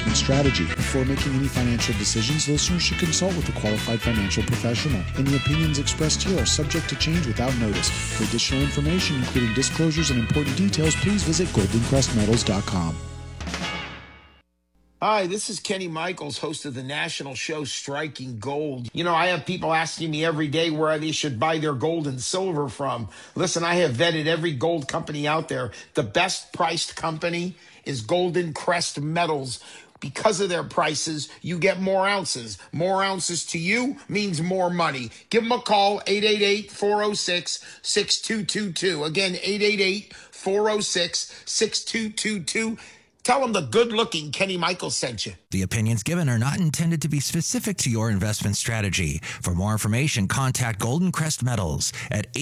investment strategy. Before making any financial decisions, listeners should consult with a qualified financial professional. Any opinions expressed here are subject to change without notice. For additional information, including disclosures and important details, please visit goldencrestmetals.com. Hi, this is Kenny Michaels, host of the national show Striking Gold. You know, I have people asking me every day where they should buy their gold and silver from. Listen, I have vetted every gold company out there. The best priced company is Golden Crest Metals. Because of their prices, you get more ounces. More ounces to you means more money. Give them a call, 888-406-6222. Again, 888-406-6222. Tell them the good-looking Kenny Michaels sent you. The opinions given are not intended to be specific to your investment strategy. For more information, contact Golden Crest Metals at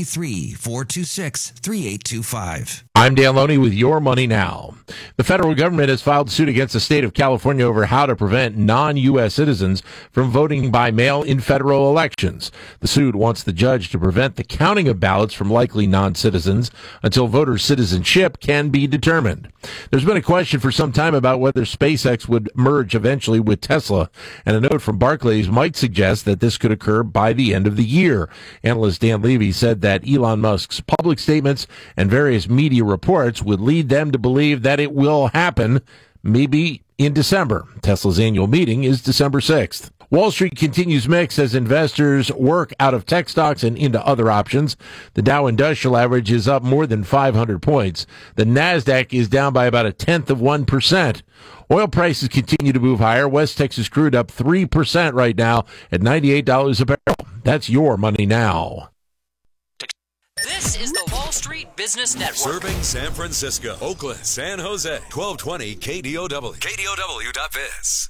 833-426-3825. I'm Dan Loney with Your Money Now. The federal government has filed suit against the state of California over how to prevent non-U.S. citizens from voting by mail in federal elections. The suit wants the judge to prevent the counting of ballots from likely non-citizens until voter citizenship can be determined. There's been a question for some time about whether SpaceX would merge eventually with Tesla, and a note from Barclays might suggest that this could occur by the end of the year. Analyst Dan Levy said that Elon Musk's public statements and various media reports would lead them to believe that it will happen maybe in December. Tesla's annual meeting is December 6th. Wall Street continues mixed as investors work out of tech stocks and into other options. The Dow Industrial Average is up more than 500 points. The NASDAQ is down by about 0.1%. Oil prices continue to move higher. West Texas crude up 3% right now at $98 a barrel. That's Your Money Now. This is the Wall Street Business Network. Serving San Francisco, Oakland, San Jose. 1220 KDOW. KDOW.biz.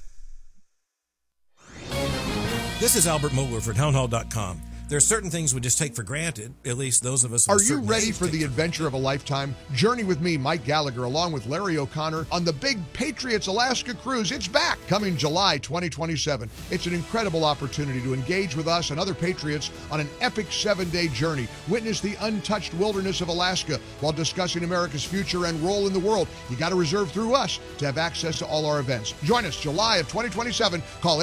This is Albert Mohler for townhall.com. There are certain things we just take for granted, at least those of us. Are you ready for the adventure of a lifetime? Journey with me, Mike Gallagher, along with Larry O'Connor on the big Patriots Alaska Cruise. It's back, coming July 2027. It's an incredible opportunity to engage with us and other Patriots on an epic 7-day journey. Witness the untouched wilderness of Alaska while discussing America's future and role in the world. You got to reserve through us to have access to all our events. Join us July of 2027. Call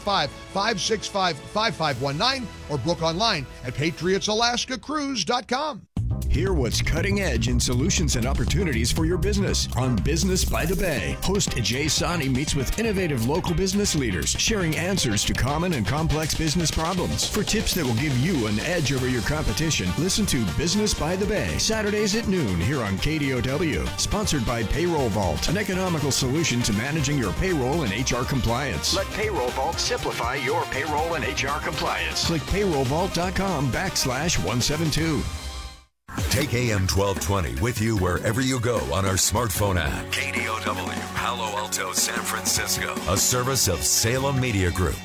855-565-5519 or book online at patriotsalaskacruise.com. Hear what's cutting edge in solutions and opportunities for your business on Business by the Bay. Host Jay Sani meets with innovative local business leaders, sharing answers to common and complex business problems. For tips that will give you an edge over your competition, listen to Business by the Bay, Saturdays at noon here on KDOW. Sponsored by Payroll Vault, an economical solution to managing your payroll and HR compliance. Let Payroll Vault simplify your payroll and HR compliance. Click payrollvault.com/172. Take AM 1220 with you wherever you go on our smartphone app. KDOW, Palo Alto, San Francisco. A service of Salem Media Group.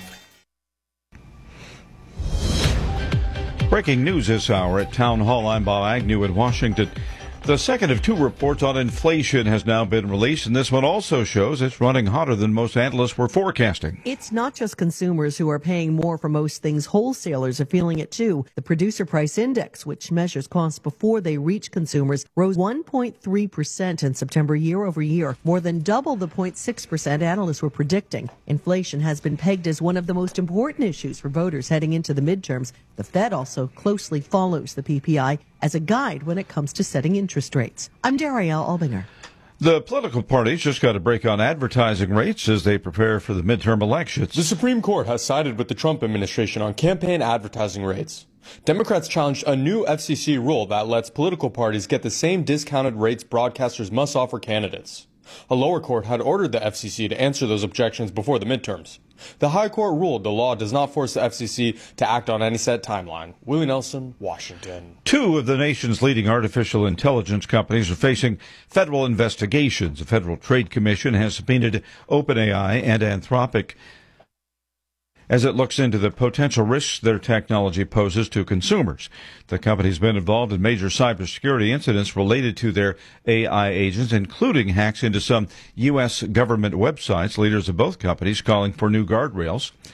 Breaking news this hour at Town Hall. I'm Bob Agnew in Washington. The second of two reports on inflation has now been released, and this one also shows it's running hotter than most analysts were forecasting. It's not just consumers who are paying more for most things. Wholesalers are feeling it too. The Producer Price Index, which measures costs before they reach consumers, rose 1.3% in September year over year, more than double the 0.6% analysts were predicting. Inflation has been pegged as one of the most important issues for voters heading into the midterms. The Fed also closely follows the PPI as a guide when it comes to setting interest rates. I'm Darielle Albinger. The political parties just got a break on advertising rates as they prepare for the midterm elections. The Supreme Court has sided with the Trump administration on campaign advertising rates. Democrats challenged a new FCC rule that lets political parties get the same discounted rates broadcasters must offer candidates. A lower court had ordered the FCC to answer those objections before the midterms. The High Court ruled the law does not force the FCC to act on any set timeline. Willie Nelson, Washington. Two of the nation's leading artificial intelligence companies are facing federal investigations. The Federal Trade Commission has subpoenaed OpenAI and Anthropic as it looks into the potential risks their technology poses to consumers. The company's been involved in major cybersecurity incidents related to their AI agents, including hacks into some U.S. government websites. Leaders of both companies calling for new guardrails.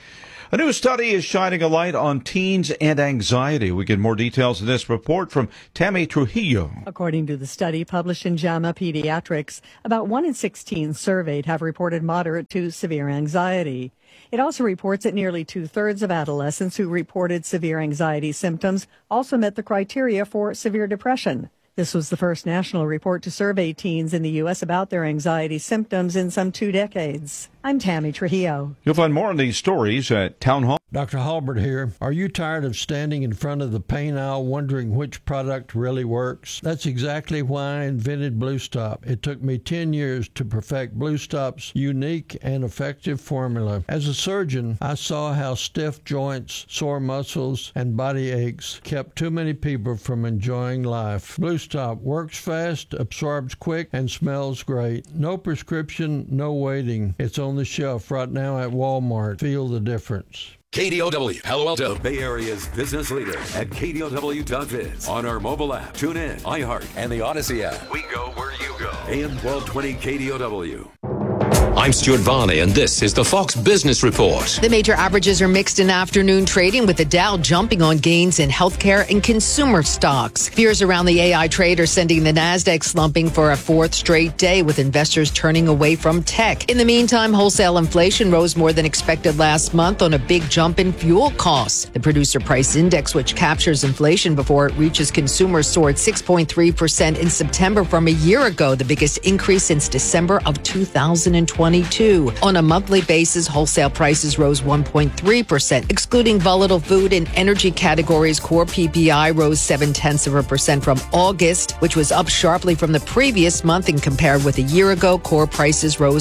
A new study is shining a light on teens and anxiety. We get more details in this report from Tammy Trujillo. According to the study published in JAMA Pediatrics, about 1 in 6 teens surveyed have reported moderate to severe anxiety. It also reports that nearly 2/3 of adolescents who reported severe anxiety symptoms also met the criteria for severe depression. This was the first national report to survey teens in the U.S. about their anxiety symptoms in some 2 decades. I'm Tammy Trujillo. You'll find more on these stories at Town Hall. Dr. Halbert here. Are you tired of standing in front of the paint aisle wondering which product really works? That's exactly why I invented Blue Stop. It took me 10 years to perfect Blue Stop's unique and effective formula. As a surgeon, I saw how stiff joints, sore muscles, and body aches kept too many people from enjoying life. Blue Stop works fast, absorbs quick, and smells great. No prescription, no waiting. It's on the shelf right now at Walmart. Feel the difference. KDOW, Palo Alto, Bay Area's business leader at KDOW.biz. On our mobile app, tune in, iHeart, and the Odyssey app. We go where you go. AM 1220 KDOW. I'm Stuart Varney, and this is the Fox Business Report. The major averages are mixed in afternoon trading, with the Dow jumping on gains in healthcare and consumer stocks. Fears around the AI trade are sending the Nasdaq slumping for a 4th straight day, with investors turning away from tech. In the meantime, wholesale inflation rose more than expected last month on a big jump in fuel costs. The Producer Price Index, which captures inflation before it reaches consumers, soared 6.3% in September from a year ago, the biggest increase since December of 2022. On a monthly basis, wholesale prices rose 1.3%. Excluding volatile food and energy categories, core PPI rose 0.7% from August, which was up sharply from the previous month, and compared with a year ago, core prices rose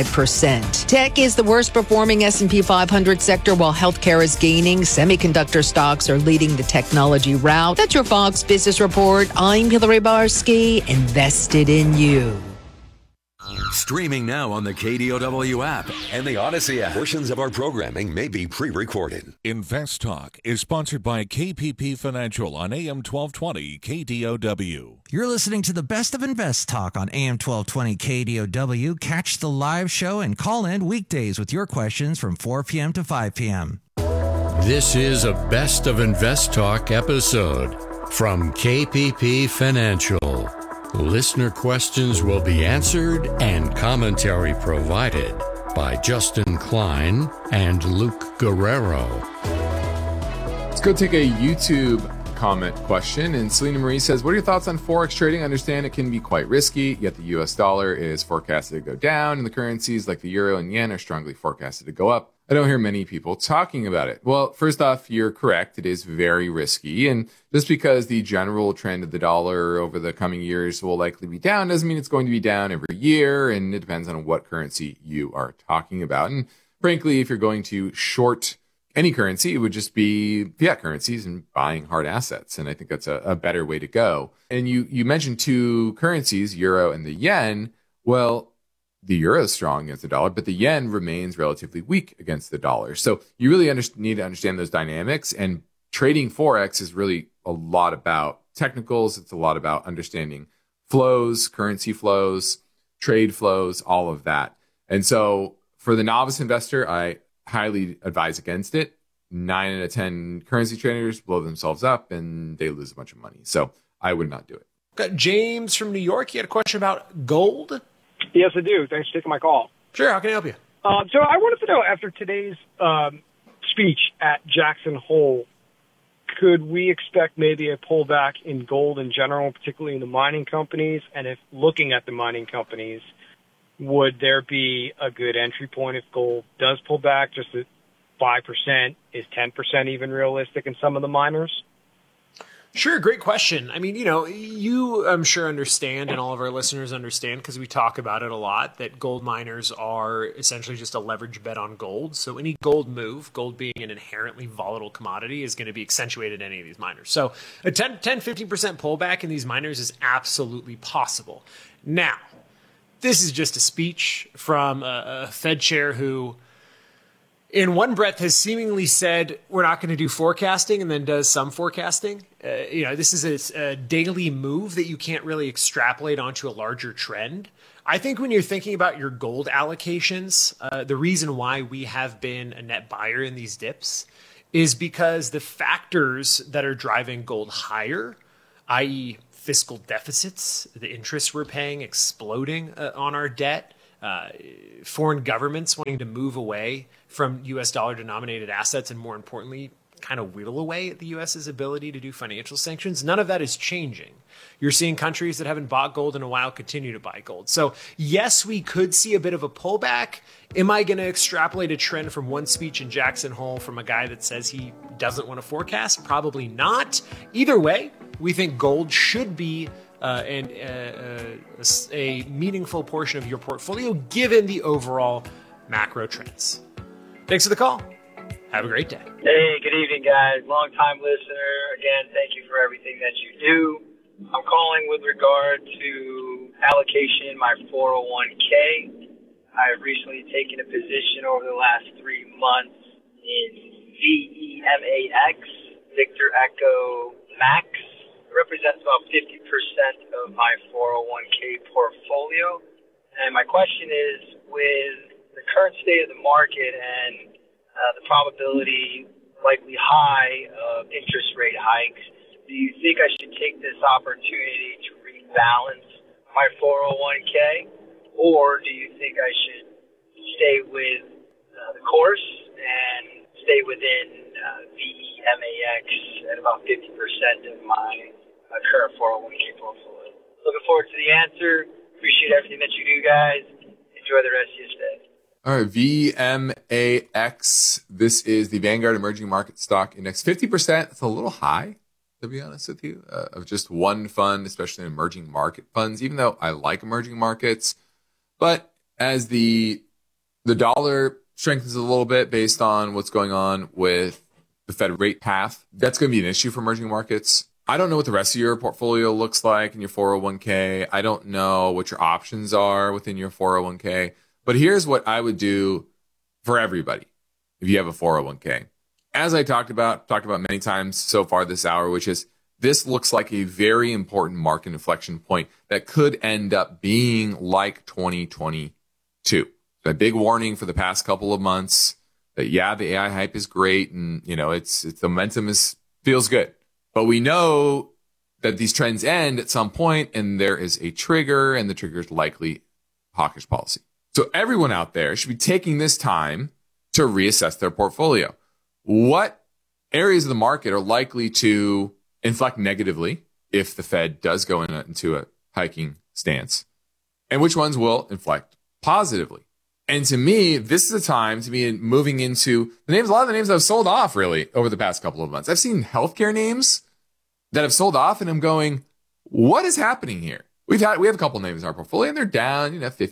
5%. Tech is the worst performing S&P 500 sector, while healthcare is gaining. Semiconductor stocks are leading the technology rout. That's your Fox Business Report. I'm Hillary Barsky, invested in you. Streaming now on the KDOW app and the Odyssey app. Portions of our programming may be pre-recorded. Invest Talk is sponsored by KPP Financial on AM 1220 KDOW. You're listening to the best of Invest Talk on AM 1220 KDOW. Catch the live show and call in weekdays with your questions from 4 p.m. to 5 p.m. This is a best of Invest Talk episode from KPP Financial. Listener questions will be answered and commentary provided by Justin Klein and Luke Guerrero. Let's go take a YouTube comment question. And Selena Marie says, what are your thoughts on Forex trading? I understand it can be quite risky, yet the US dollar is forecasted to go down, and the currencies like the euro and yen are strongly forecasted to go up. I don't hear many people talking about it. Well, first off, you're correct. It is very risky. And just because the general trend of the dollar over the coming years will likely be down doesn't mean it's going to be down every year. And it depends on what currency you are talking about. And frankly, if you're going to short any currency, it would just be fiat currencies and buying hard assets. And I think that's a better way to go. And you mentioned 2 currencies, euro and the yen. Well, the euro is strong against the dollar, but the yen remains relatively weak against the dollar. So you really need to understand those dynamics. And trading Forex is really a lot about technicals. It's a lot about understanding flows, currency flows, trade flows, all of that. And so for the novice investor, I highly advise against it. 9 out of 10 currency traders blow themselves up and they lose a bunch of money. So I would not do it. Got James from New York. You had a question about gold? Yes, I do. Thanks for taking my call. Sure. How can I help you? So I wanted to know, after today's speech at Jackson Hole, could we expect maybe a pullback in gold in general, particularly in the mining companies? And if looking at the mining companies, would there be a good entry point if gold does pull back? Just at 5%, is 10% even realistic in some of the miners? Sure, great question. I mean, you I'm sure understand, and all of our listeners understand, because we talk about it a lot, that gold miners are essentially just a leverage bet on gold. So any gold move, gold being an inherently volatile commodity, is going to be accentuated in any of these miners. So a 10-15% pullback in these miners is absolutely possible. Now, this is just a speech from a Fed chair who, in one breath, has seemingly said, we're not going to do forecasting, and then does some forecasting. This is a daily move that you can't really extrapolate onto a larger trend. I think when you're thinking about your gold allocations, the reason why we have been a net buyer in these dips is because the factors that are driving gold higher, i.e. fiscal deficits, the interest we're paying exploding on our debt, foreign governments wanting to move away from US dollar denominated assets, and more importantly, kind of whittle away at the US's ability to do financial sanctions. None of that is changing. You're seeing countries that haven't bought gold in a while continue to buy gold. So yes, we could see a bit of a pullback. Am I going to extrapolate a trend from one speech in Jackson Hole from a guy that says he doesn't want to forecast? Probably not. Either way, we think gold should be a meaningful portion of your portfolio given the overall macro trends. Thanks for the call. Have a great day. Hey, good evening, guys. Long-time listener. Again, thank you for everything that you do. I'm calling with regard to allocation in my 401k. I've recently taken a position over the last 3 months in VEMAX, Victor Echo Max. It represents about 50% of my 401k portfolio. And my question is, with the current state of the market and the probability likely high of interest rate hikes, do you think I should take this opportunity to rebalance my 401k, or do you think I should stay with the course and stay within VEMAX at about 50% of my current 401k portfolio? Looking forward to the answer. Appreciate everything that you do, guys. Enjoy the rest of your stay. All right, VMAX. This is the Vanguard Emerging Market Stock Index. 50%. It's a little high, to be honest with you, of just one fund, especially emerging market funds, even though I like emerging markets. But as the dollar strengthens a little bit based on what's going on with the Fed rate path, that's going to be an issue for emerging markets. I don't know what the rest of your portfolio looks like in your 401k. I don't know what your options are within your 401k. But here's what I would do for everybody if you have a 401k. As I talked about many times so far this hour, which is this looks like a very important market inflection point that could end up being like 2022. A big warning for the past couple of months that, yeah, the AI hype is great and, it's the momentum feels good. But we know that these trends end at some point and there is a trigger, and the trigger is likely hawkish policy. So everyone out there should be taking this time to reassess their portfolio. What areas of the market are likely to inflect negatively if the Fed does go into a hiking stance, and which ones will inflect positively? And to me, this is a time to be moving into a lot of the names that have sold off really over the past couple of months. I've seen healthcare names that have sold off, and I'm going, what is happening here? We have a couple names in our portfolio, and they're down,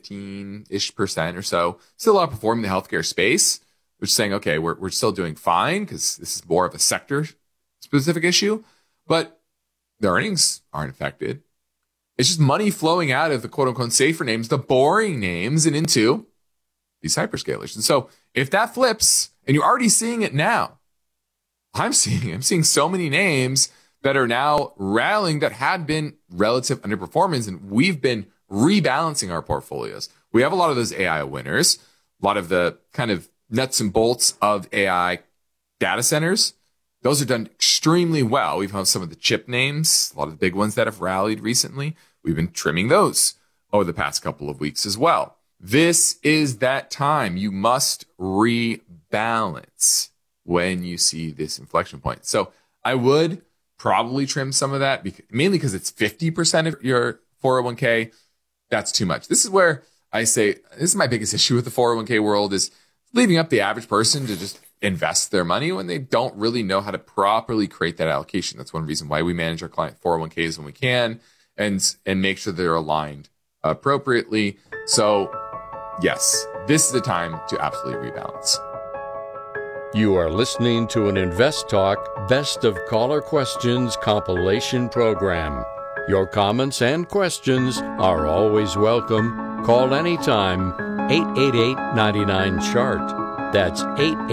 15-ish% or so. Still outperforming the healthcare space, which is saying, okay, we're still doing fine because this is more of a sector-specific issue. But the earnings aren't affected. It's just money flowing out of the quote-unquote safer names, the boring names, and into these hyperscalers. And so if that flips, and you're already seeing it now, I'm seeing so many names that are now rallying that had been relative underperformance, and we've been rebalancing our portfolios. We have a lot of those AI winners, a lot of the kind of nuts and bolts of AI data centers. Those are done extremely well. We've had some of the chip names, a lot of the big ones that have rallied recently. We've been trimming those over the past couple of weeks as well. This is that time. You must rebalance when you see this inflection point. So I would probably trim some of that, mainly because it's 50% of your 401k. That's too much. This is where I say, this is my biggest issue with the 401k world, is leaving up the average person to just invest their money when they don't really know how to properly create that allocation. That's one reason why we manage our client 401ks when we can and make sure they're aligned appropriately. So yes, this is the time to absolutely rebalance. You are listening to an Invest Talk Best of Caller Questions compilation program. Your comments and questions are always welcome. Call anytime, 888-99-CHART. That's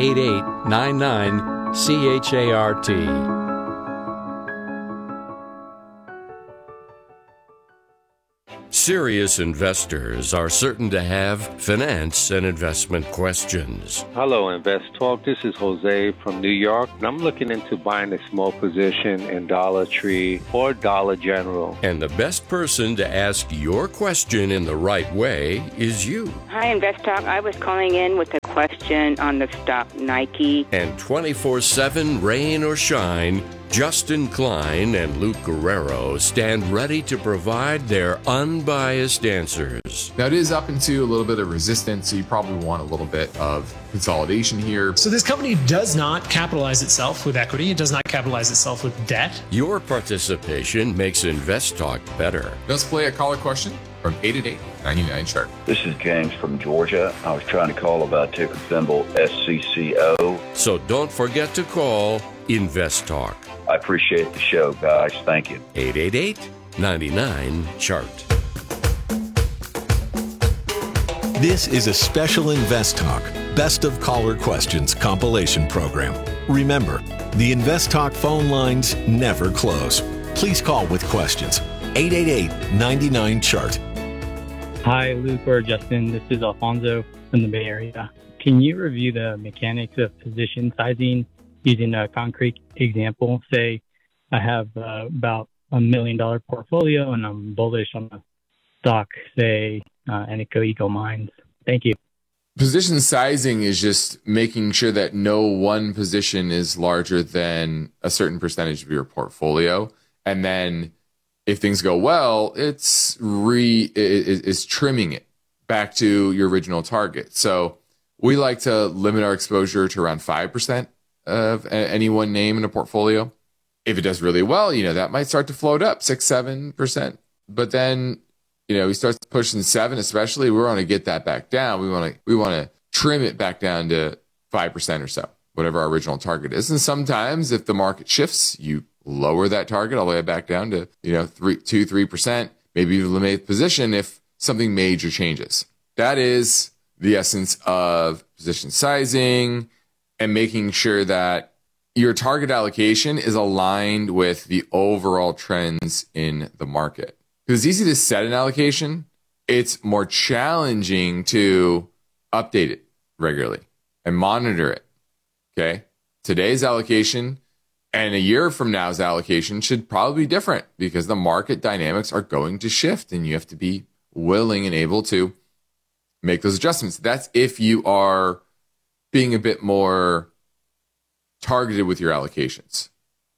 888-99-CHART. Serious investors are certain to have finance and investment questions. Hello, Invest Talk. This is Jose from New York, and I'm looking into buying a small position in Dollar Tree or Dollar General. And the best person to ask your question in the right way is you. Hi, Invest Talk. I was calling in with a question on the stock Nike. And 24/7, rain or shine, Justin Klein and Luke Guerrero stand ready to provide their unbiased answers. Now, it is up into a little bit of resistance, so you probably want a little bit of consolidation here. So this company does not capitalize itself with equity. It does not capitalize itself with debt. Your participation makes Invest Talk better. Let's play a caller question from 888-99-CHART. This is James from Georgia. I was trying to call about ticker symbol SCCO. So don't forget to call Invest Talk. I appreciate the show, guys. Thank you. 888-99-CHART. This is a special Invest Talk Best of Caller Questions compilation program. Remember, the Invest Talk phone lines never close. Please call with questions. 888-99-CHART. Hi, Luke or Justin. This is Alfonso from the Bay Area. Can you review the mechanics of position sizing using a concrete example? Say I have about $1 million portfolio and I'm bullish on the stock, say, Eneco Eagle Mines. Thank you. Position sizing is just making sure that no one position is larger than a certain percentage of your portfolio. And then if things go well, it's trimming it back to your original target. So we like to limit our exposure to around 5% of any one name in a portfolio. If it does really well, that might start to float up 6-7%. But then, we start pushing 7, especially, we want to get that back down. We want to trim it back down to 5% or so, whatever our original target is. And sometimes if the market shifts, you lower that target all the way back down to, 2-3%, maybe you eliminate the position if something major changes. That is the essence of position sizing and making sure that your target allocation is aligned with the overall trends in the market. Because it's easy to set an allocation. It's more challenging to update it regularly and monitor it. Okay. Today's allocation and a year from now's allocation should probably be different because the market dynamics are going to shift and you have to be willing and able to make those adjustments. That's if you are being a bit more targeted with your allocations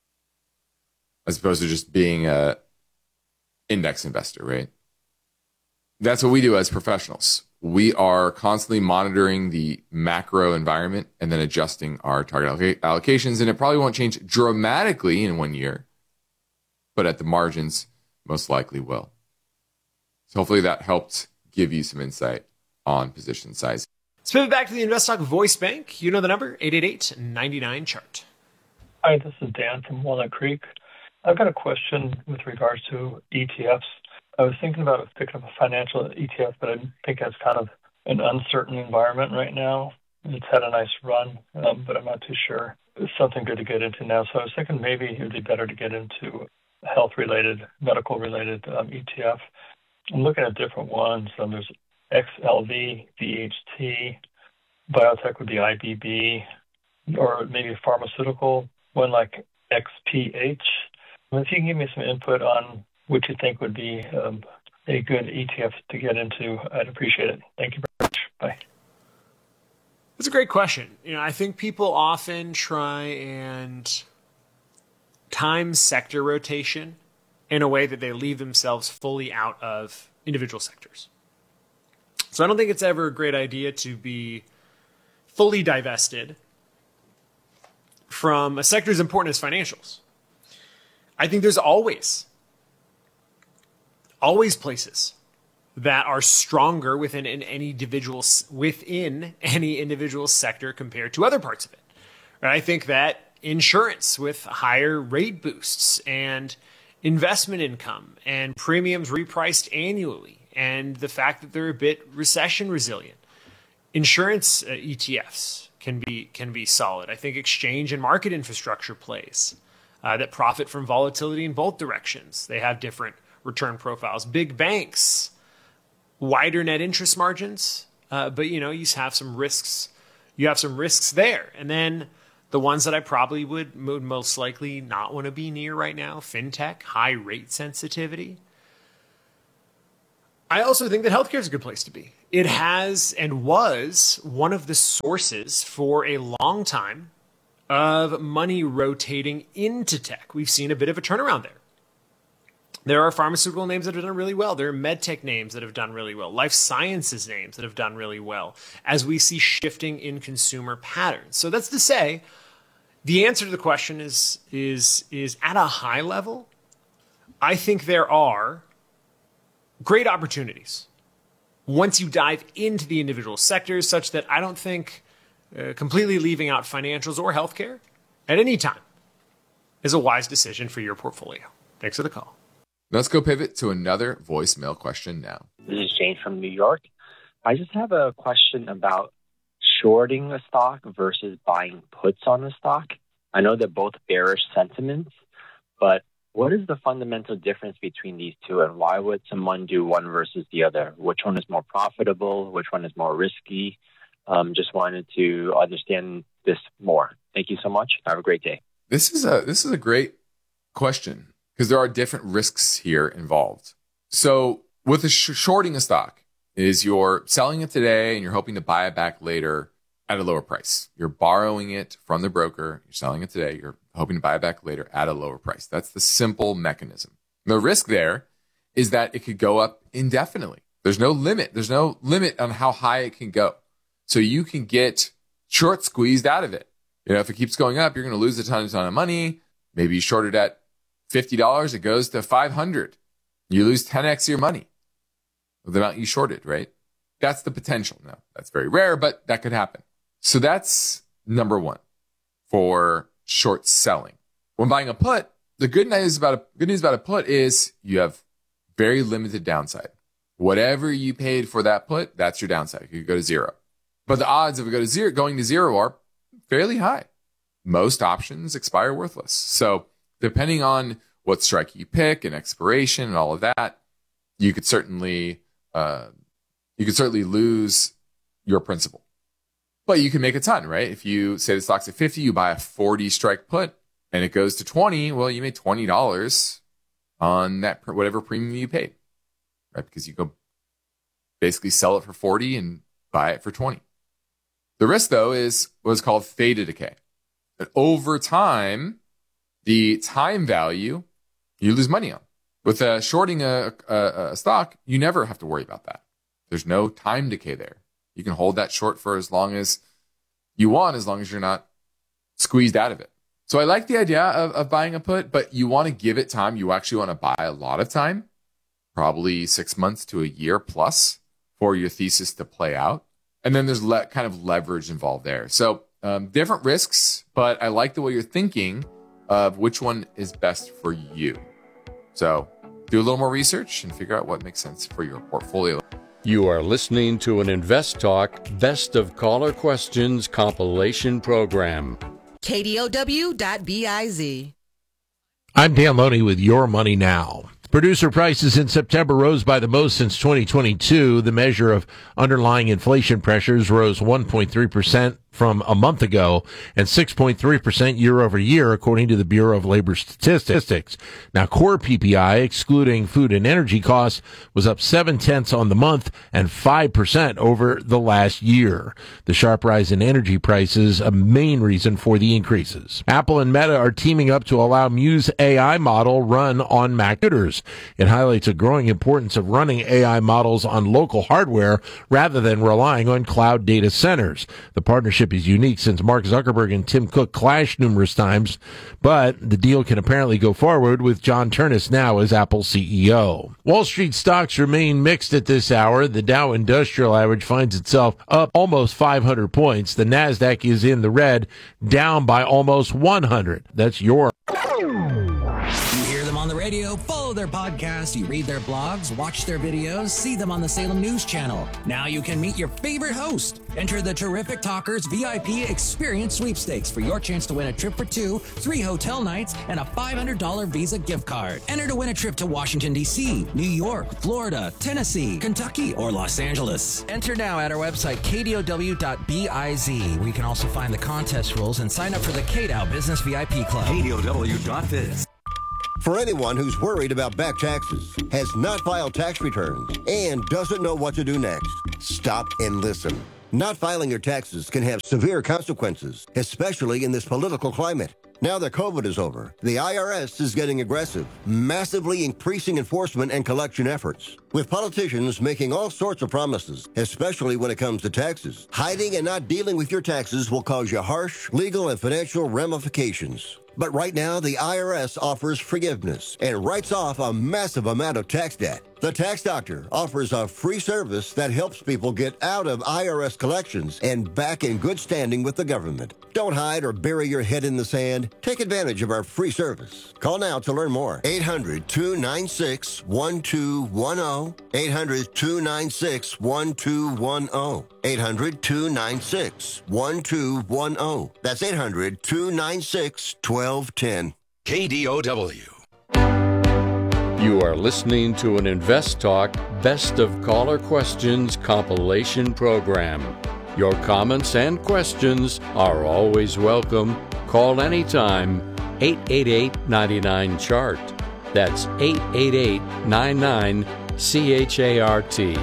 as opposed to just being a index investor, right? That's what we do as professionals. We are constantly monitoring the macro environment and then adjusting our target allocations. And it probably won't change dramatically in 1 year, but at the margins, most likely will. So hopefully that helped give you some insight on position size. Let's pivot back to the InvestTalk voice bank. You know the number, 888-99-CHART. Hi, this is Dan from Walnut Creek. I've got a question with regards to ETFs. I was thinking about picking up a financial ETF, but I think that's kind of an uncertain environment right now. It's had a nice run, but I'm not too sure. It's something good to get into now. So I was thinking maybe it would be better to get into health-related, medical-related ETF. I'm looking at different ones. There's XLV, VHT, biotech would be IBB, or maybe a pharmaceutical one like XPH. If you can give me some input on what you think would be a good ETF to get into, I'd appreciate it. Thank you very much. Bye. That's a great question. I think people often try and time sector rotation in a way that they leave themselves fully out of individual sectors. So I don't think it's ever a great idea to be fully divested from a sector as important as financials. I think there's always places that are stronger within any individual sector compared to other parts of it. Right? I think that insurance with higher rate boosts and investment income and premiums repriced annually and the fact that they're a bit recession resilient. Insurance ETFs can be solid. I think exchange and market infrastructure plays that profit from volatility in both directions. They have different return profiles. Big banks wider net interest margins, but you have some risks. You have some risks there, and then the ones that I probably would most likely not want to be near right now: fintech, high rate sensitivity. I also think that healthcare is a good place to be. It has and was one of the sources for a long time of money rotating into tech. We've seen a bit of a turnaround there. There are pharmaceutical names that have done really well. There are medtech names that have done really well. Life sciences names that have done really well as we see shifting in consumer patterns. So that's to say, the answer to the question is at a high level, I think there are great opportunities once you dive into the individual sectors, such that I don't think completely leaving out financials or healthcare at any time is a wise decision for your portfolio. Thanks for the call. Let's go pivot to another voicemail question now. This is Jane from New York. I just have a question about shorting a stock versus buying puts on a stock. I know they're both bearish sentiments, but what is the fundamental difference between these two, and why would someone do one versus the other? Which one is more profitable? Which one is more risky? Just wanted to understand this more. Thank you so much. Have a great day. This is a great question, because there are different risks here involved. So with shorting a stock is you're selling it today and you're hoping to buy it back later at a lower price. You're borrowing it from the broker. You're selling it today. You're hoping to buy it back later at a lower price. That's the simple mechanism. The risk there is that it could go up indefinitely. There's no limit. There's no limit on how high it can go. So you can get short squeezed out of it. If it keeps going up, you're going to lose a ton of money. Maybe you short it at $50, it goes to $500. You lose 10x your money with the amount you shorted, right? That's the potential. Now, that's very rare, but that could happen. So that's number one for short selling. When buying a put, the good news about a put is you have very limited downside. Whatever you paid for that put, that's your downside. You could go to zero. But the odds of going to zero are fairly high. Most options expire worthless. So depending on what strike you pick and expiration and all of that, you could certainly lose your principal. But you can make a ton, right? If you say the stock's at 50, you buy a 40 strike put and it goes to 20, well, you made $20 on that whatever premium you paid, right? Because you go basically sell it for 40 and buy it for 20. The risk, though, is what's called theta decay. But over time, the time value you lose money on. With shorting a stock, you never have to worry about that. There's no time decay there. You can hold that short for as long as you want, as long as you're not squeezed out of it. So I like the idea of buying a put, but you want to give it time. You actually want to buy a lot of time, probably 6 months to a year plus for your thesis to play out. And then there's kind of leverage involved there. So different risks, but I like the way you're thinking of which one is best for you. So do a little more research and figure out what makes sense for your portfolio. You are listening to an Invest Talk Best of Caller Questions compilation program. KDOW.biz. I'm Dan Loney with Your Money Now. Producer prices in September rose by the most since 2022. The measure of underlying inflation pressures rose 1.3% from a month ago and 6.3% year over year, according to the Bureau of Labor Statistics. Now, core PPI, excluding food and energy costs, was up 0.7 on the month and 5% over the last year. The sharp rise in energy prices, a main reason for the increases. Apple and Meta are teaming up to allow Muse AI model run on Mac computers. It highlights a growing importance of running AI models on local hardware rather than relying on cloud data centers. The partnership is unique since Mark Zuckerberg and Tim Cook clashed numerous times, but the deal can apparently go forward with John Ternus now as Apple CEO. Wall Street stocks remain mixed at this hour. The Dow Industrial Average finds itself up almost 500 points. The Nasdaq is in the red, down by almost 100. That's your... You hear them on the radio. Follow follow their podcast, you read their blogs, watch their videos, see them on the Salem News Channel. Now you can meet your favorite host. Enter the Terrific Talkers VIP Experience Sweepstakes for your chance to win a trip for 2, 3 hotel nights, and a $500 Visa gift card. Enter to win a trip to Washington, D.C., New York, Florida, Tennessee, Kentucky, or Los Angeles. Enter now at our website, kdow.biz, where you can also find the contest rules and sign up for the KDOW Business VIP Club. KDOW.biz. For anyone who's worried about back taxes, has not filed tax returns, and doesn't know what to do next, stop and listen. Not filing your taxes can have severe consequences, especially in this political climate. Now that COVID is over, the IRS is getting aggressive, massively increasing enforcement and collection efforts. With politicians making all sorts of promises, especially when it comes to taxes, hiding and not dealing with your taxes will cause you harsh legal and financial ramifications. But right now, the IRS offers forgiveness and writes off a massive amount of tax debt. The Tax Doctor offers a free service that helps people get out of IRS collections and back in good standing with the government. Don't hide or bury your head in the sand. Take advantage of our free service. Call now to learn more. 800-296-1210. 800-296-1210. 800-296-1210. That's 800-296-1210. KDOW. You are listening to an Invest Talk Best of Caller Questions compilation program. Your comments and questions are always welcome. Call anytime, 888-99-CHART. That's 888-99-CHART.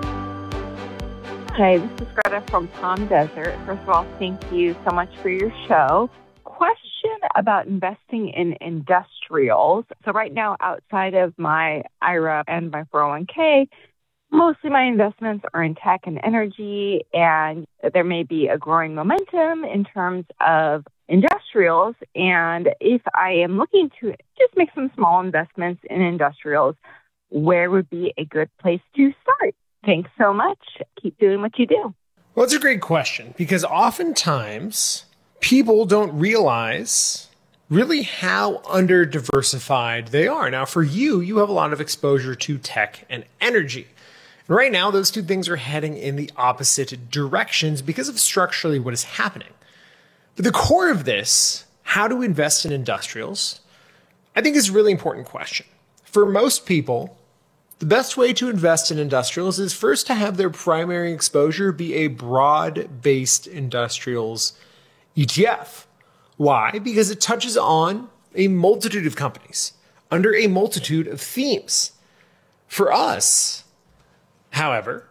Hi, this is Greta from Palm Desert. First of all, thank you so much for your show. Question about investing in industrials. So right now, outside of my IRA and my 401k, mostly my investments are in tech and energy, and there may be a growing momentum in terms of industrials. And if I am looking to just make some small investments in industrials, where would be a good place to start? Thanks so much. Keep doing what you do. Well, it's a great question, because oftentimes people don't realize really how under-diversified they are. Now, for you, you have a lot of exposure to tech and energy. And right now, those two things are heading in the opposite directions because of structurally what is happening. But the core of this, how to invest in industrials, I think is a really important question. For most people, the best way to invest in industrials is first to have their primary exposure be a broad-based industrials ETF. Why? Because it touches on a multitude of companies under a multitude of themes. For us, however,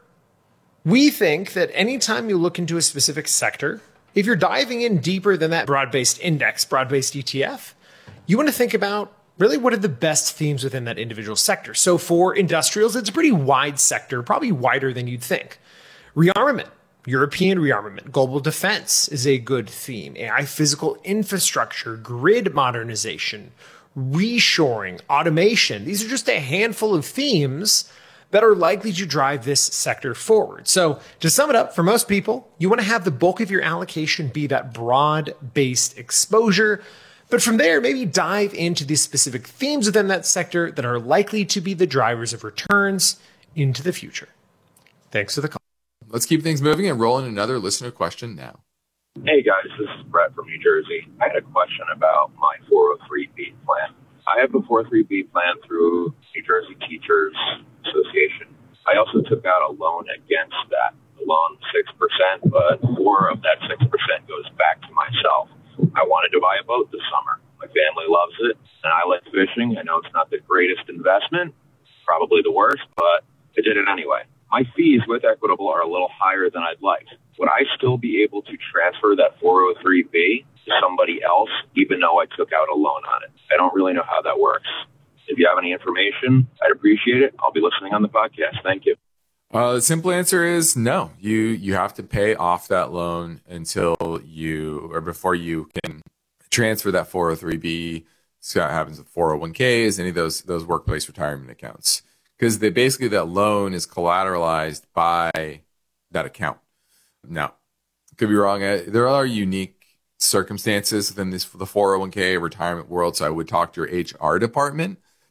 we think that anytime you look into a specific sector, if you're diving in deeper than that broad-based index, broad-based ETF, you want to think about really what are the best themes within that individual sector. So for industrials, it's a pretty wide sector, probably wider than you'd think. Rearmament, European rearmament, global defense is a good theme. AI physical infrastructure, grid modernization, reshoring, automation. These are just a handful of themes that are likely to drive this sector forward. So to sum it up, for most people, you want to have the bulk of your allocation be that broad-based exposure. But from there, maybe dive into the specific themes within that sector that are likely to be the drivers of returns into the future. Thanks for the call. Let's keep things moving and roll in another listener question now. Hey guys, this is Brett from New Jersey. I had a question about my 403B plan. I have a 403B plan through New Jersey Teachers Association. I also took out a loan against that. The loan 6%, but 4 of that 6% goes back to myself. I wanted to buy a boat this summer. My family loves it, and I like fishing. I know it's not the greatest investment, probably the worst, but I did it anyway. My fees with Equitable are a little higher than I'd like. Would I still be able to transfer that 403B to somebody else, even though I took out a loan on it? I don't really know how that works. If you have any information, I'd appreciate it. I'll be listening on the podcast. Thank you. The simple answer is no. You have to pay off that loan until you, or before you can transfer that 403B. So that happens with 401ks, any of those workplace retirement accounts. Because basically that loan is collateralized by that account. Now, could be wrong. There are unique circumstances within the 401k retirement world, so I would talk to your HR department.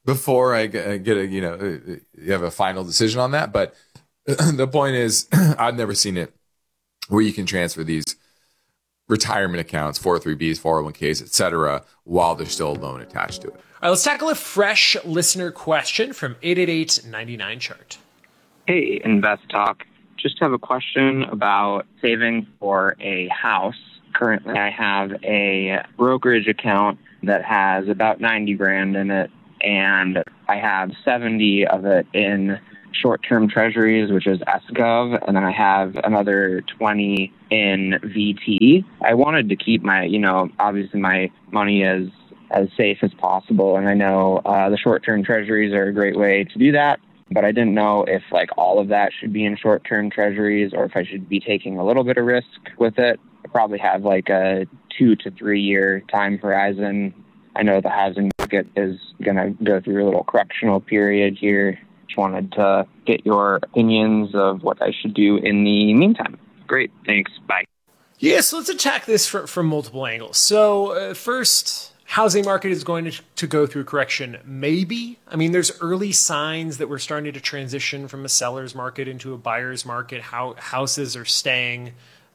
before I get you have a final decision on that. But the point is, I've never seen it where you can transfer these retirement accounts, 403bs, 401ks, etc., while there's still a loan attached to it. All right, let's tackle a fresh listener question from 888-99-CHART. Hey, Invest Talk. Just have a question about saving for a house. Currently, I have a brokerage account that has about 90 grand in it, and I have 70 of it in short-term treasuries, which is SGov, and then I have another 20 in VT. I wanted to keep my, obviously my money as safe as possible, and I know the short-term treasuries are a great way to do that, but I didn't know if all of that should be in short-term treasuries or if I should be taking a little bit of risk with it. I probably have a 2 to 3 year time horizon. I know the housing market is going to go through a little correctional period here. Just wanted to get your opinions of what I should do in the meantime. Great. Thanks. Bye. Yeah, so let's attack this from multiple angles. So first, housing market is going to go through correction. Maybe. I mean, there's early signs that we're starting to transition from a seller's market into a buyer's market. How houses are staying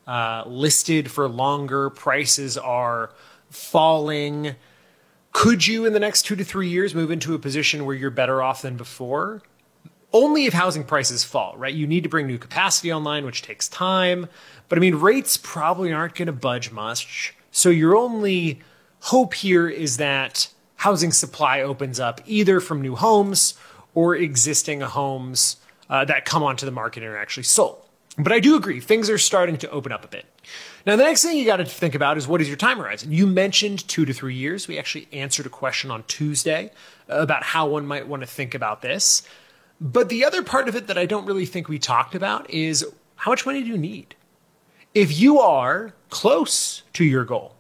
listed for longer. Prices are falling. Could you, in the next 2 to 3 years, move into a position where you're better off than before? Only if housing prices fall, right? You need to bring new capacity online, which takes time. But I mean, rates probably aren't going to budge much. So your only hope here is that housing supply opens up either from new homes or existing homes that come onto the market and are actually sold. But I do agree, things are starting to open up a bit. Now, the next thing you got to think about is what is your time horizon? You mentioned 2 to 3 years. We actually answered a question on Tuesday about how one might want to think about this. But the other part of it that I don't really think we talked about is how much money do you need? If you are close to your goal,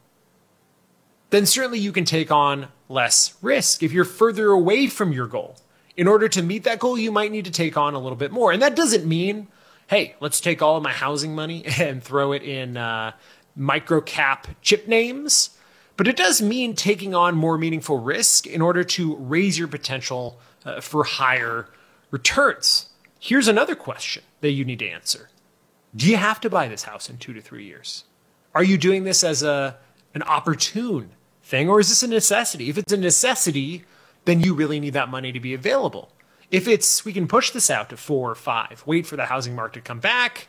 then certainly you can take on less risk. If you're further away from your goal, in order to meet that goal, you might need to take on a little bit more. And that doesn't mean, hey, let's take all of my housing money and throw it in micro cap chip names. But it does mean taking on more meaningful risk in order to raise your potential for higher returns. Here's another question that you need to answer. Do you have to buy this house in 2 to 3 years? Are you doing this as an opportune thing, or is this a necessity? If it's a necessity, then you really need that money to be available. If it's, we can push this out to 4 or 5, wait for the housing market to come back,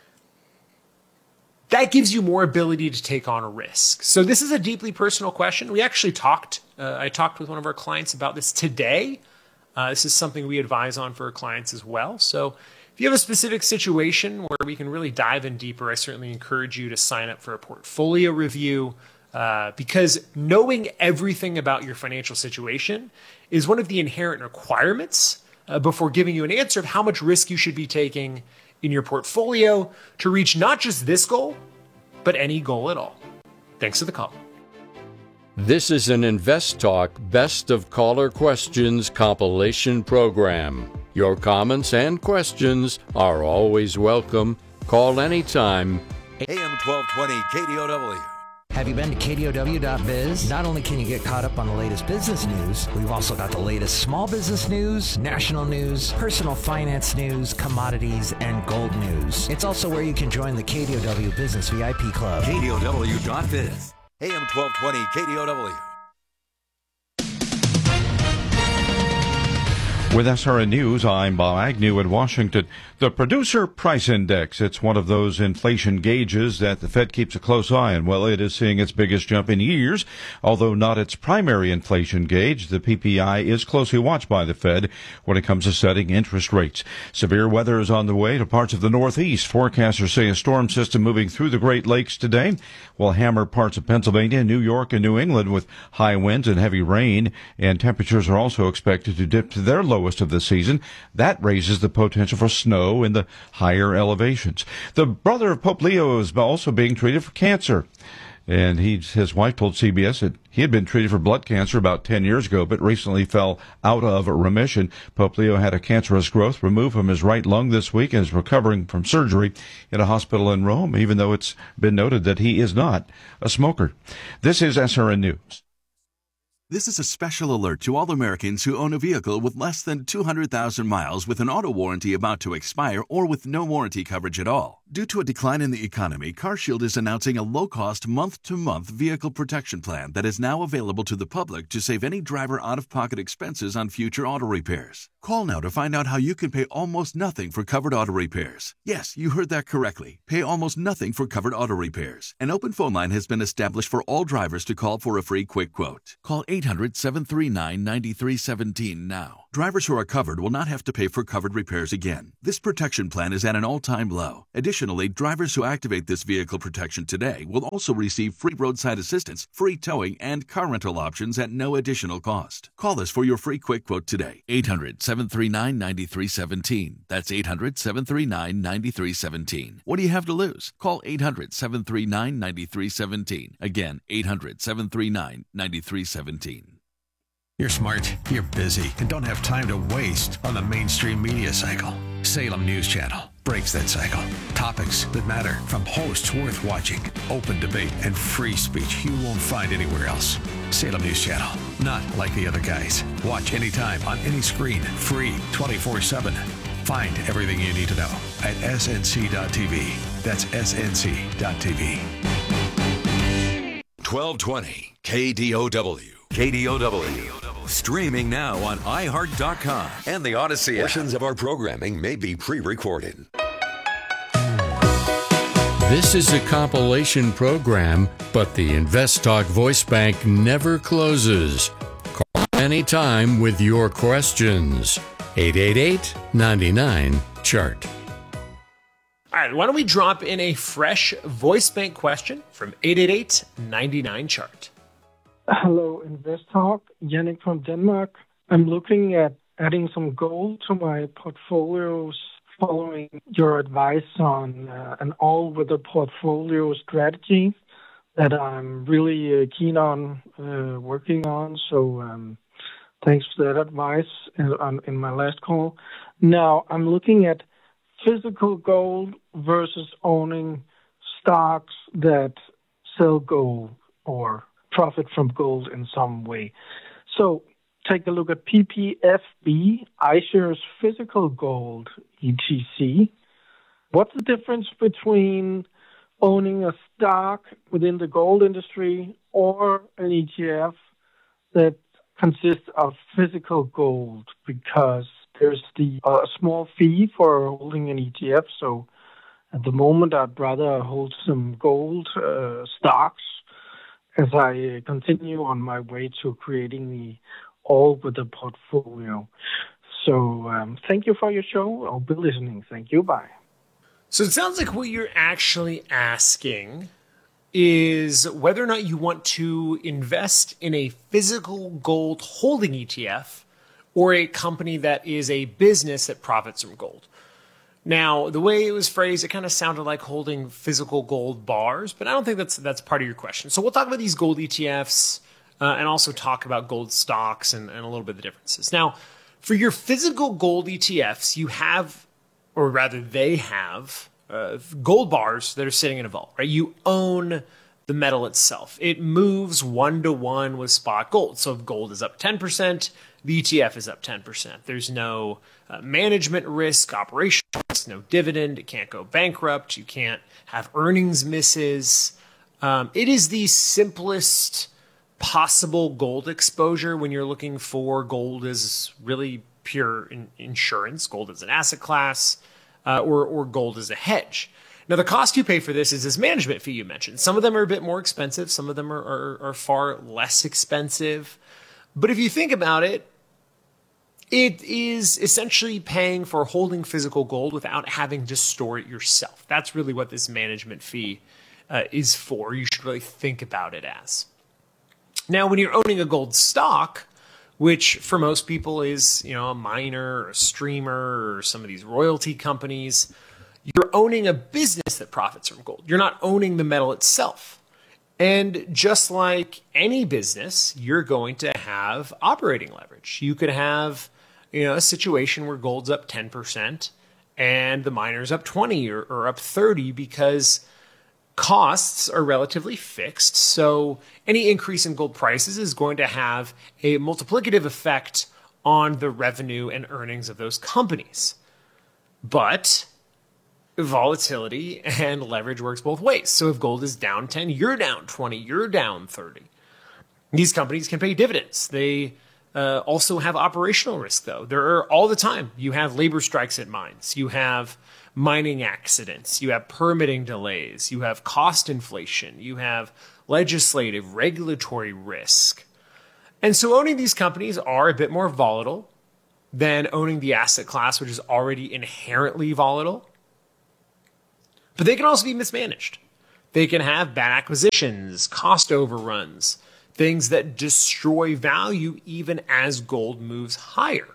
that gives you more ability to take on a risk. So this is a deeply personal question. We actually I talked with one of our clients about this today. This is something we advise on for our clients as well. So if you have a specific situation where we can really dive in deeper, I certainly encourage you to sign up for a portfolio review because knowing everything about your financial situation is one of the inherent requirements before giving you an answer of how much risk you should be taking in your portfolio to reach not just this goal, but any goal at all. Thanks for the call. This is an Invest Talk Best of Caller Questions compilation program. Your comments and questions are always welcome. Call anytime. AM 1220 KDOW. Have you been to KDOW.biz? Not only can you get caught up on the latest business news, we've also got the latest small business news, national news, personal finance news, commodities, and gold news. It's also where you can join the KDOW Business VIP Club. KDOW.biz. AM 1220 KDOW. With SRN News, I'm Bob Agnew in Washington. The Producer Price Index, it's one of those inflation gauges that the Fed keeps a close eye on. Well, it is seeing its biggest jump in years, although not its primary inflation gauge. The PPI is closely watched by the Fed when it comes to setting interest rates. Severe weather is on the way to parts of the Northeast. Forecasters say a storm system moving through the Great Lakes today will hammer parts of Pennsylvania, New York, and New England with high winds and heavy rain, and temperatures are also expected to dip to their lowest of the season. That raises the potential for snow in the higher elevations. The brother of Pope Leo is also being treated for cancer. And his wife told CBS that he had been treated for blood cancer about 10 years ago, but recently fell out of remission. Pope Leo had a cancerous growth removed from his right lung this week and is recovering from surgery in a hospital in Rome, even though it's been noted that he is not a smoker. This is SRN News. This is a special alert to all Americans who own a vehicle with less than 200,000 miles with an auto warranty about to expire or with no warranty coverage at all. Due to a decline in the economy, CarShield is announcing a low-cost month-to-month vehicle protection plan that is now available to the public to save any driver out-of-pocket expenses on future auto repairs. Call now to find out how you can pay almost nothing for covered auto repairs. Yes, you heard that correctly. Pay almost nothing for covered auto repairs. An open phone line has been established for all drivers to call for a free quick quote. Call 800-739-9317 now. Drivers who are covered will not have to pay for covered repairs again. This protection plan is at an all-time low. Additionally, drivers who activate this vehicle protection today will also receive free roadside assistance, free towing, and car rental options at no additional cost. Call us for your free quick quote today. 800-739-9317. That's 800-739-9317. What do you have to lose? Call 800-739-9317. Again, 800-739-9317. You're smart, you're busy, and don't have time to waste on the mainstream media cycle. Salem News Channel breaks that cycle. Topics that matter, from hosts worth watching, open debate, and free speech you won't find anywhere else. Salem News Channel, not like the other guys. Watch anytime on any screen, free 24/7. Find everything you need to know at snc.tv. That's snc.tv. 1220 KDOW. KDOW. Streaming now on iHeart.com and the Odyssey app. Portions of our programming may be pre-recorded. This is a compilation program, but the Invest Talk voice bank never closes. Call anytime with your questions. 888-99-CHART. All right, why don't we drop in a fresh voice bank question from 888-99-CHART. Hello, Invest Talk. Yannick from Denmark. I'm looking at adding some gold to my portfolios following your advice on an all-weather portfolio strategy that I'm really keen on working on. So thanks for that advice in my last call. Now, I'm looking at physical gold versus owning stocks that sell gold or profit from gold in some way. So take a look at PPFB, iShares Physical Gold, ETC. What's the difference between owning a stock within the gold industry or an ETF that consists of physical gold? Because there's the small fee for holding an ETF. So at the moment, I'd rather hold some gold stocks as I continue on my way to creating the all-weather portfolio. So thank you for your show. I'll be listening. Thank you. Bye. So it sounds like what you're actually asking is whether or not you want to invest in a physical gold holding ETF or a company that is a business that profits from gold. Now, the way it was phrased, it kind of sounded like holding physical gold bars, but I don't think that's part of your question. So we'll talk about these gold ETFs and also talk about gold stocks and a little bit of the differences. Now, for your physical gold ETFs, you have, or rather they have, gold bars that are sitting in a vault, right? You own the metal itself. It moves 1-to-1 with spot gold. So if gold is up 10%, the ETF is up 10%. There's no management risk, operational risk, no dividend. It can't go bankrupt. You can't have earnings misses. It is the simplest possible gold exposure when you're looking for gold as really pure insurance, gold as an asset class, or gold as a hedge. Now, the cost you pay for this is this management fee you mentioned. Some of them are a bit more expensive. Some of them are far less expensive. But if you think about it, it is essentially paying for holding physical gold without having to store it yourself. That's really what this management fee is for. You should really think about it as. Now, when you're owning a gold stock, which for most people is, a miner or a streamer or some of these royalty companies, you're owning a business that profits from gold. You're not owning the metal itself. And just like any business, you're going to have operating leverage. You could have, a situation where gold's up 10% and the miner's up 20 or up 30 because costs are relatively fixed, so any increase in gold prices is going to have a multiplicative effect on the revenue and earnings of those companies. But volatility and leverage works both ways. So if gold is down 10, you're down 20, you're down 30. These companies can pay dividends. They also have operational risk, though. There are all the time. You have labor strikes at mines. You have mining accidents. You have permitting delays. You have cost inflation. You have legislative, regulatory risk. And so owning these companies are a bit more volatile than owning the asset class, which is already inherently volatile. But they can also be mismanaged. They can have bad acquisitions, cost overruns, things that destroy value even as gold moves higher.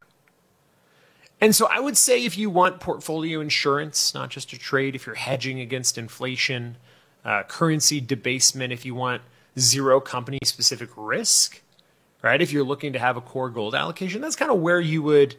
And so I would say if you want portfolio insurance, not just a trade, if you're hedging against inflation, currency debasement, if you want zero company specific risk, right? If you're looking to have a core gold allocation, that's kind of where you would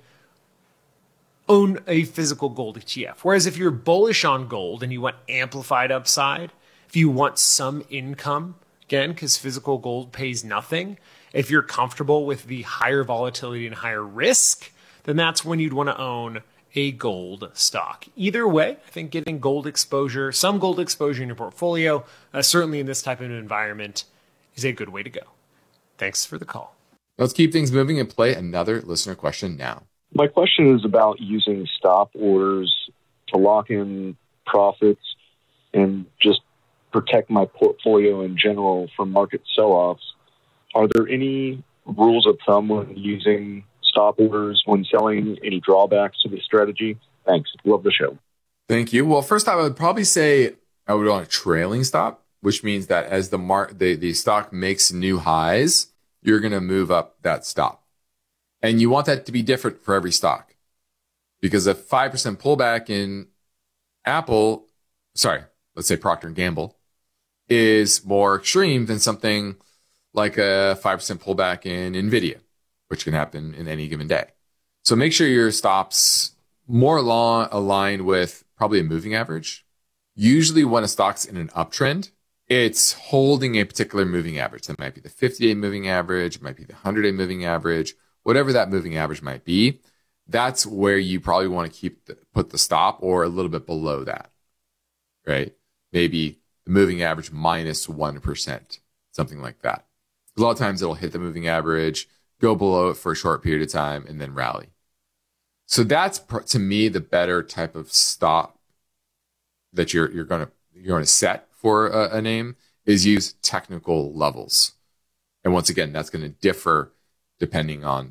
own a physical gold ETF. Whereas if you're bullish on gold and you want amplified upside, if you want some income, again, because physical gold pays nothing, if you're comfortable with the higher volatility and higher risk, then that's when you'd want to own a gold stock. Either way, I think getting gold exposure, some gold exposure in your portfolio, certainly in this type of environment, is a good way to go. Thanks for the call. Let's keep things moving and play another listener question now. My question is about using stop orders to lock in profits and just protect my portfolio in general from market sell-offs. Are there any rules of thumb when using stop orders when selling? Any drawbacks to this strategy? Thanks. Love the show. Thank you. Well, first I would probably say I would want a trailing stop, which means that as the stock makes new highs, you're going to move up that stop. And you want that to be different for every stock, because a 5% pullback in Apple, let's say Procter & Gamble, is more extreme than something like a 5% pullback in NVIDIA, which can happen in any given day. So make sure your stop's more aligned with probably a moving average. Usually when a stock's in an uptrend, it's holding a particular moving average. That might be the 50-day moving average, it might be the 100-day moving average, whatever that moving average might be. That's where you probably want to put the stop, or a little bit below that, right? Maybe the moving average minus 1%, something like that. A lot of times it'll hit the moving average, go below it for a short period of time, and then rally. So that's, to me, the better type of stop that you're going to set for a name, is use technical levels. And once again, that's going to differ depending on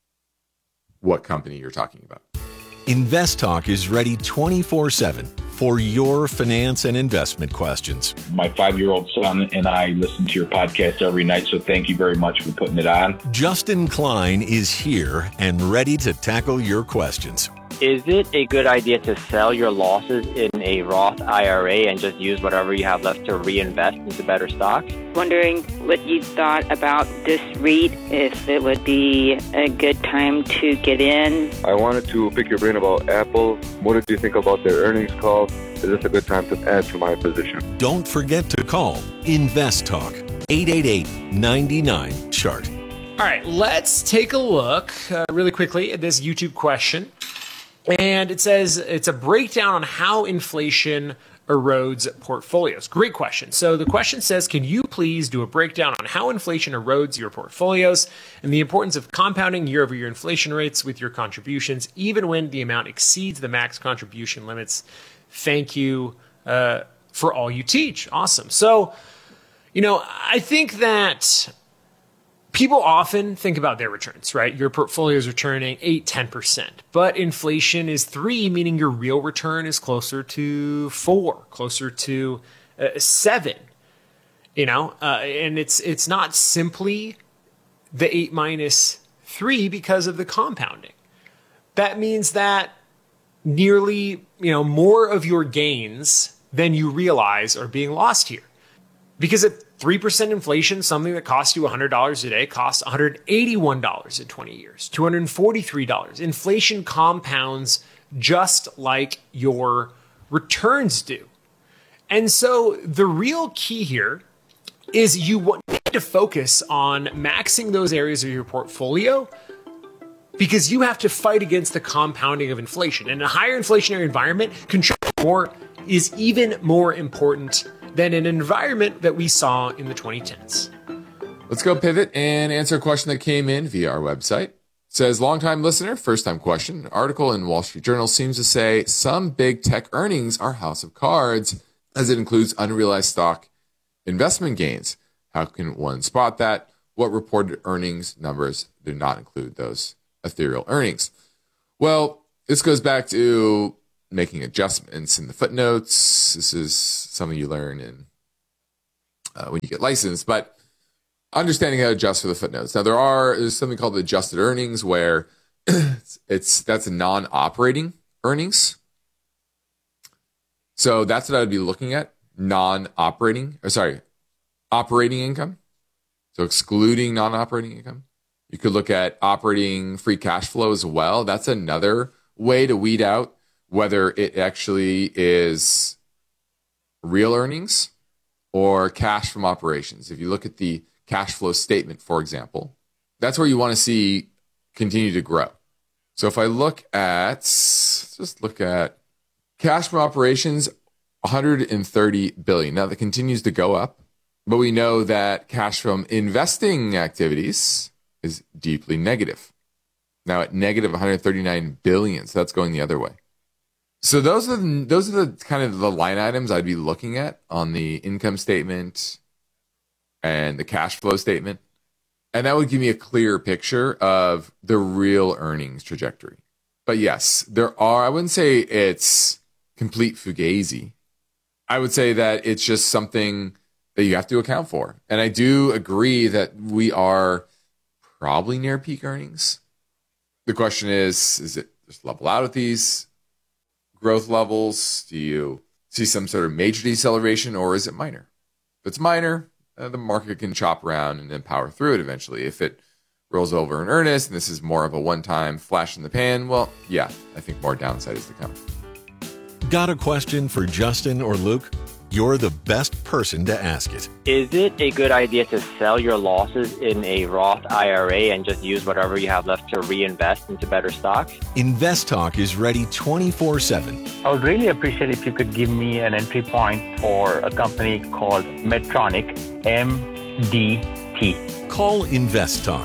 what company you're talking about. InvestTalk is ready 24/7 for your finance and investment questions. My 5-year-old son and I listen to your podcast every night, so thank you very much for putting it on. Justin Klein is here and ready to tackle your questions. Is it a good idea to sell your losses in a Roth IRA and just use whatever you have left to reinvest into better stocks? Wondering what you thought about this REIT, if it would be a good time to get in. I wanted to pick your brain about Apple. What did you think about their earnings call? Is this a good time to add to my position? Don't forget to call InvestTalk 888-99-CHART. All right, let's take a look really quickly at this YouTube question. And it says it's a breakdown on how inflation erodes portfolios. Great question. So the question says, can you please do a breakdown on how inflation erodes your portfolios and the importance of compounding year-over-year inflation rates with your contributions, even when the amount exceeds the max contribution limits? Thank you for all you teach. Awesome. So, I think that people often think about their returns, right? Your portfolio is returning 8, 10%, but inflation is 3, meaning your real return is closer to 4, closer to 7, and it's not simply the 8 minus 3 because of the compounding. That means that nearly, more of your gains than you realize are being lost here. Because at 3% inflation, something that costs you $100 a day costs $181 in 20 years, $243. Inflation compounds just like your returns do. And so the real key here is you need to focus on maxing those areas of your portfolio because you have to fight against the compounding of inflation. In a higher inflationary environment, controlling more is even more important than an environment that we saw in the 2010s. Let's go pivot and answer a question that came in via our website. It says, longtime listener, first time question. An article in Wall Street Journal seems to say some big tech earnings are house of cards as it includes unrealized stock investment gains. How can one spot that? What reported earnings numbers do not include those ethereal earnings? Well, this goes back to making adjustments in the footnotes. This is something you learn in when you get licensed, but understanding how to adjust for the footnotes. Now, there's something called adjusted earnings where that's a non-operating earnings. So that's what I would be looking at, operating income. So excluding non-operating income. You could look at operating free cash flow as well. That's another way to weed out whether it actually is real earnings or cash from operations. If you look at the cash flow statement, for example, that's where you want to see continue to grow. So if I look at cash from operations, $130 billion. Now that continues to go up, but we know that cash from investing activities is deeply negative. Now at negative $139 billion. So that's going the other way. So those are the kind of the line items I'd be looking at on the income statement and the cash flow statement. And that would give me a clearer picture of the real earnings trajectory. But yes, I wouldn't say it's complete fugazi. I would say that it's just something that you have to account for. And I do agree that we are probably near peak earnings. The question is it just level out at these growth levels? Do you see some sort of major deceleration, or is it minor? If it's minor, the market can chop around and then power through it eventually. If it rolls over in earnest and this is more of a one-time flash in the pan, well, yeah, I think more downside is to come. Got a question for Justin or Luke? You're the best person to ask it. Is it a good idea to sell your losses in a Roth IRA and just use whatever you have left to reinvest into better stocks? Invest Talk is ready 24/7. I would really appreciate if you could give me an entry point for a company called Medtronic, MDT. Call Invest Talk,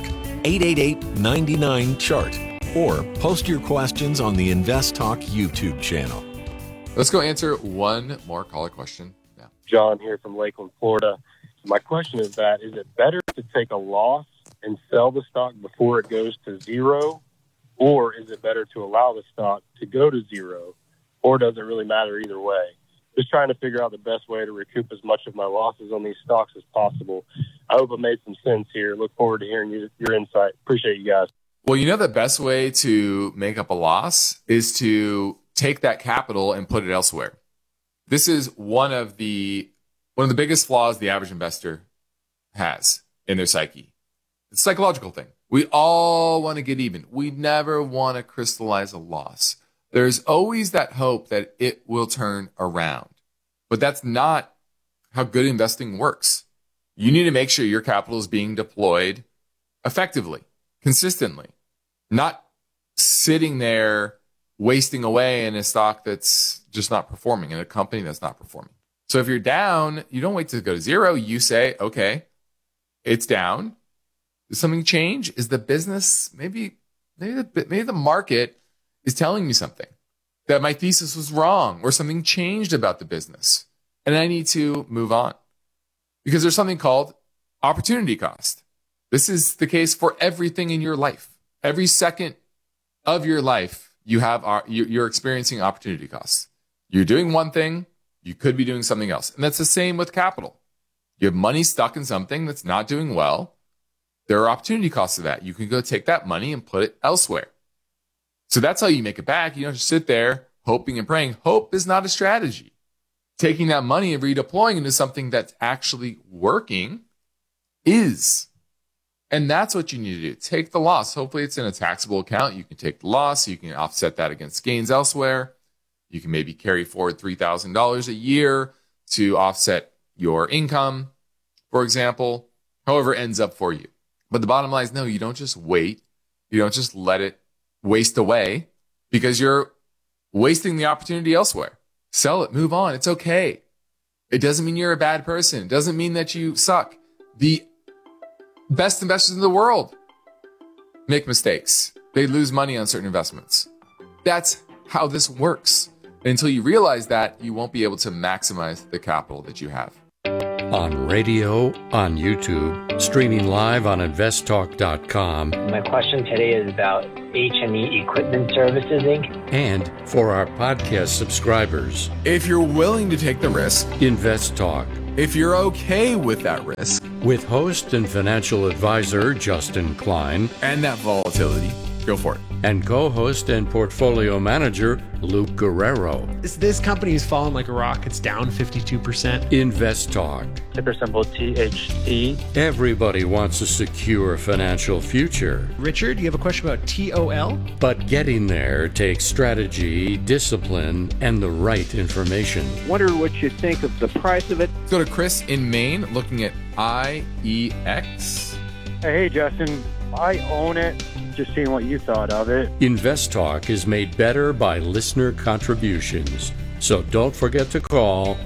888-99-CHART, or post your questions on the Invest Talk YouTube channel. Let's go answer one more caller question now. John here from Lakeland, Florida. My question is it better to take a loss and sell the stock before it goes to zero, or is it better to allow the stock to go to zero, or does it really matter either way? Just trying to figure out the best way to recoup as much of my losses on these stocks as possible. I hope it made some sense here. Look forward to hearing your insight. Appreciate you guys. Well, the best way to make up a loss is to take that capital and put it elsewhere. This is one of the biggest flaws the average investor has in their psyche. It's a psychological thing. We all want to get even. We never want to crystallize a loss. There's always that hope that it will turn around. But that's not how good investing works. You need to make sure your capital is being deployed effectively, consistently, not sitting there wasting away in a stock that's just not performing, in a company that's not performing. So if you're down, you don't wait to go to zero. You say, okay, it's down. Does something change? Is the business, maybe the market is telling me something, that my thesis was wrong or something changed about the business and I need to move on. Because there's something called opportunity cost. This is the case for everything in your life. Every second of your life, you're experiencing opportunity costs. You're doing one thing, you could be doing something else. And that's the same with capital. You have money stuck in something that's not doing well. There are opportunity costs of that. You can go take that money and put it elsewhere. So that's how you make it back. You don't just sit there hoping and praying. Hope is not a strategy. Taking that money and redeploying into something that's actually working is. And that's what you need to do. Take the loss. Hopefully it's in a taxable account. You can take the loss. You can offset that against gains elsewhere. You can maybe carry forward $3,000 a year to offset your income, for example, however it ends up for you. But the bottom line is, no, you don't just wait. You don't just let it waste away because you're wasting the opportunity elsewhere. Sell it, move on. It's okay. It doesn't mean you're a bad person. It doesn't mean that you suck. The best investors in the world make mistakes. They lose money on certain investments. That's how this works. Until you realize that, you won't be able to maximize the capital that you have. On radio, on YouTube, streaming live on investtalk.com. My question today is about H&E Equipment Services, Inc. And for our podcast subscribers. If you're willing to take the risk, Invest Talk. If you're okay with that risk. With host and financial advisor Justin Klein. And that volatility. Go for it. And co-host and portfolio manager Luke Guerrero. This company is falling like a rock. It's down 52%. Invest Talk. Ticker symbol THC. Everybody wants a secure financial future. Richard, you have a question about TOL? But getting there takes strategy, discipline, and the right information. Wonder what you think of the price of it. Let's go to Chris in Maine looking at IEX. Hey, Justin. I own it. Just seeing what you thought of it. Invest Talk is made better by listener contributions. So don't forget to call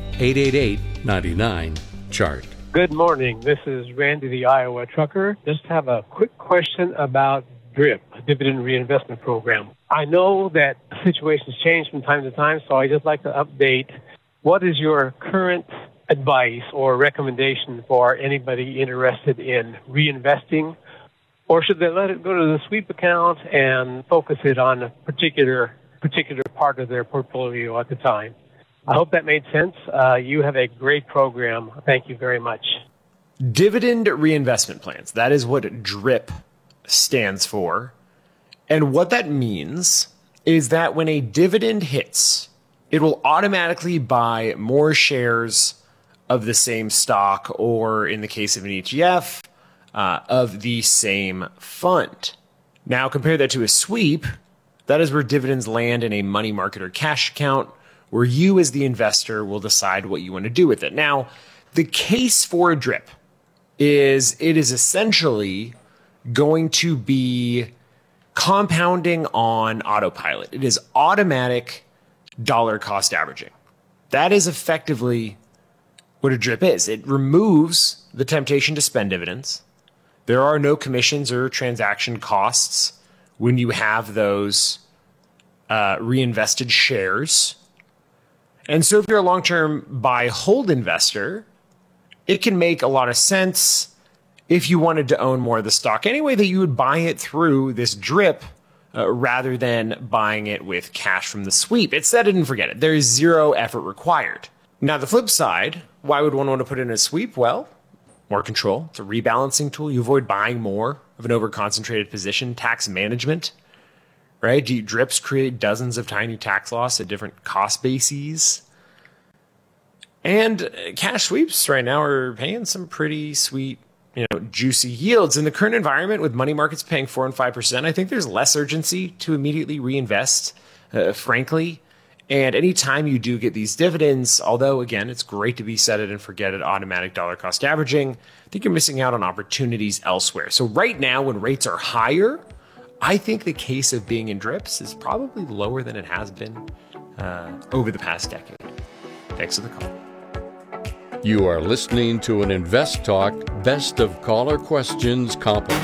888-99-CHART. Good morning. This is Randy, the Iowa trucker. Just have a quick question about DRIP, Dividend Reinvestment Program. I know that situations change from time to time, so I just like to update. What is your current advice or recommendation for anybody interested in reinvesting? Or should they let it go to the sweep account and focus it on a particular part of their portfolio at the time? I hope that made sense. You have a great program. Thank you very much. Dividend reinvestment plans. That is what DRIP stands for. And what that means is that when a dividend hits, it will automatically buy more shares of the same stock, or in the case of an ETF, of the same fund. Now, compare that to a sweep. That is where dividends land in a money market or cash account, where you as the investor will decide what you want to do with it. Now, the case for a DRIP is it is essentially going to be compounding on autopilot. It is automatic dollar cost averaging. That is effectively what a DRIP is. It removes the temptation to spend dividends. There are no commissions or transaction costs when you have those reinvested shares. And so if you're a long-term buy-hold investor, it can make a lot of sense if you wanted to own more of the stock anyway, that you would buy it through this DRIP rather than buying it with cash from the sweep. It's set it and forget it. There is zero effort required. Now, the flip side, why would one want to put in a sweep? Well, more control. It's a rebalancing tool. You avoid buying more of an over-concentrated position. Tax management, right? DRIPs create dozens of tiny tax loss at different cost bases. And cash sweeps right now are paying some pretty sweet, juicy yields. In the current environment with money markets paying 4% and 5%, I think there's less urgency to immediately reinvest, frankly. And anytime you do get these dividends, although, again, it's great to be set it and forget it, automatic dollar cost averaging, I think you're missing out on opportunities elsewhere. So right now, when rates are higher, I think the case of being in DRIPs is probably lower than it has been over the past decade. Thanks for the call. You are listening to an Invest Talk Best of Caller Questions compliment.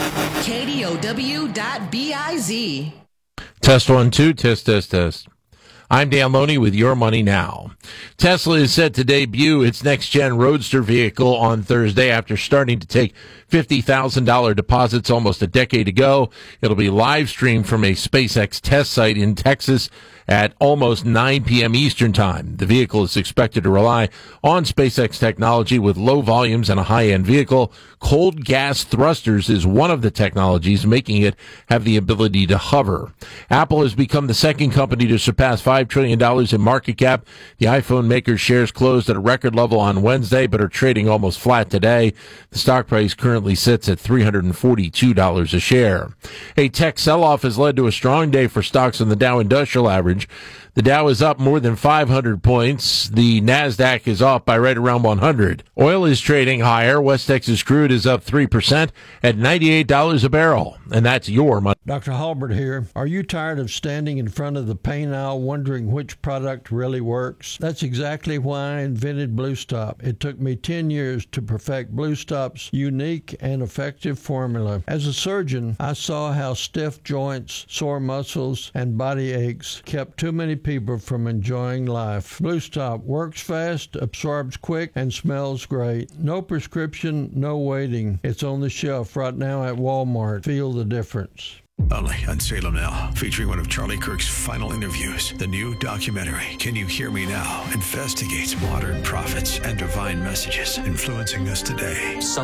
KDOW.biz. Test 1, 2, test. I'm Dan Loney with Your Money Now. Tesla is set to debut its next-gen Roadster vehicle on Thursday after starting to take $50,000 deposits almost a decade ago. It'll be live-streamed from a SpaceX test site in Texas at almost 9 p.m. Eastern Time. The vehicle is expected to rely on SpaceX technology with low volumes and a high-end vehicle. Cold gas thrusters is one of the technologies making it have the ability to hover. Apple has become the second company to surpass $5 trillion in market cap. The iPhone maker's shares closed at a record level on Wednesday, but are trading almost flat today. The stock price currently sits at $342 a share. A tech sell-off has led to a strong day for stocks on the Dow Industrial Average. The Dow is up more than 500 points. The NASDAQ is off by right around 100. Oil is trading higher. West Texas crude is up 3% at $98 a barrel. And that's your money. Dr. Halbert here. Are you tired of standing in front of the paint aisle wondering which product really works? That's exactly why I invented Blue Stop. It took me 10 years to perfect Blue Stop's unique and effective formula. As a surgeon, I saw how stiff joints, sore muscles, and body aches kept too many people from enjoying life. Blue Stop works fast, absorbs quick, and smells great. No prescription, no waiting. It's on the shelf right now at Walmart. Feel the difference. Only on Salem Now, featuring one of Charlie Kirk's final interviews. The new documentary, Can You Hear Me Now?, investigates modern prophets and divine messages influencing us today.